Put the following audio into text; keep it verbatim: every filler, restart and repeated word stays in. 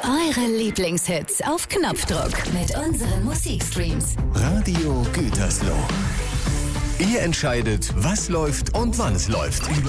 Eure Lieblingshits auf Knopfdruck mit unseren Musikstreams. Radio Gütersloh. Ihr entscheidet, was läuft und wann es läuft. Über